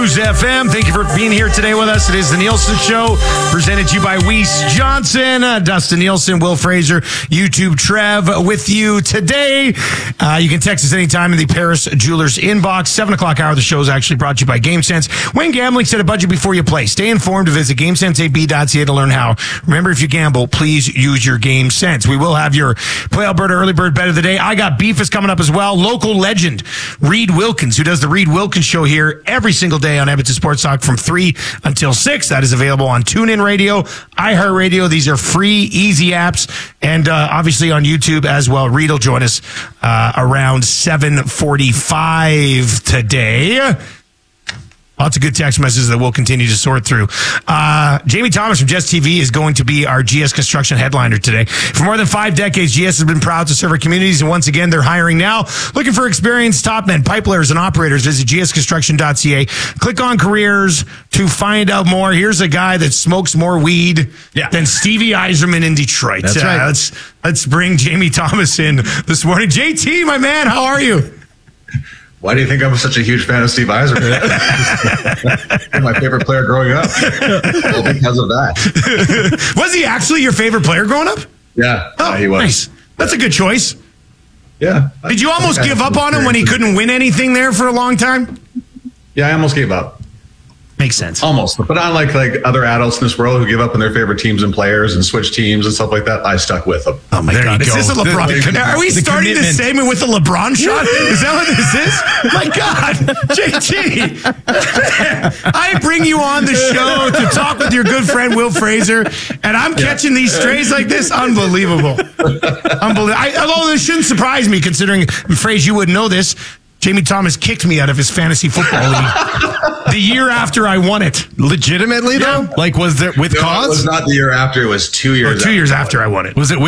News FM. Thank you for being here today with us. It is the Nielsen Show, presented to you by Weiss Johnson. Dustin Nielsen, Will Fraser, YouTube Trev with you today. You can text us anytime in the Paris Jewelers inbox. 7 o'clock hour of the show is actually brought to you by GameSense. When gambling, set a budget before you play. Stay informed. Visit GameSenseAB.ca to learn how. Remember, if you gamble, please use your GameSense. We will have your Play Alberta Early Bird Bet of the Day. I Got Beef is coming up as well. Local legend, Reed Wilkins, who does the Reed Wilkins Show here every single day on Edmonton Sports Talk from 3 until 6. That is available on TuneIn Radio, iHeartRadio. These are free, easy apps, and obviously on YouTube as well. Reed will join us around 7:45 today. Lots of good text messages that we'll continue to sort through. Jamie Thomas from Jess TV is going to be our GS Construction headliner today. For more than 5 decades, GS has been proud to serve our communities, and once again, they're hiring now. Looking for experienced top men, pipe layers, and operators, visit gsconstruction.ca. Click on careers to find out more. Here's a guy that smokes more weed than Stevie Eiserman in Detroit. That's right. Let's bring Jamie Thomas in this morning. JT, my man, how are you? Why do you think I'm such a huge fan of Steve Eiserman? My favorite player growing up. Well, because of that. Was he actually your favorite player growing up? Yeah, he was. Nice. That's a good choice. Yeah. Did you almost give up on him when he couldn't win anything there for a long time? Yeah, I almost gave up. Makes sense. Almost. But unlike other adults in this world who give up on their favorite teams and players and switch teams and stuff like that, I stuck with them. Oh, my God. Is this a LeBron? Are we starting this segment with a LeBron shot? Is that what this is? My God. JT. I bring you on the show to talk with your good friend, Will Fraser, and I'm catching these strays like this? Unbelievable. Although this shouldn't surprise me, considering, Fraser, you would know this, Jamie Thomas kicked me out of his fantasy football league the year after I won it. Legitimately, though? Yeah. Like, was there with cause? It was not the year after. It was 2 years after I won it. Was it